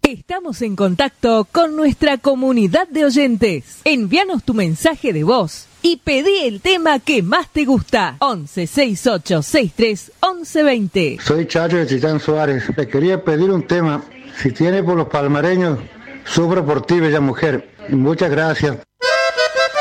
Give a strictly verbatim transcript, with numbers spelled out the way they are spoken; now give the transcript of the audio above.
Estamos en contacto con nuestra comunidad de oyentes. Envíanos tu mensaje de voz y pedí el tema que más te gusta. once sesenta y ocho sesenta y tres once veinte. Soy Chacho de Titán Suárez. Le quería pedir un tema. Si tiene por los palmareños, sufro por ti, bella mujer. Muchas gracias.